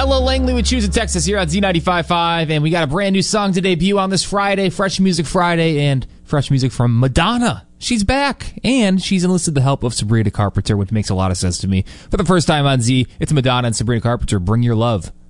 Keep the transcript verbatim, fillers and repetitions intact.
Ella Langley with Choose in Texas here on Z ninety-five point five, and we got a brand new song to debut on this Friday, Fresh Music Friday, and fresh music from Madonna. She's back, and she's enlisted the help of Sabrina Carpenter, which makes a lot of sense to me. For the first time on Z, it's Madonna and Sabrina Carpenter, Bring Your Love.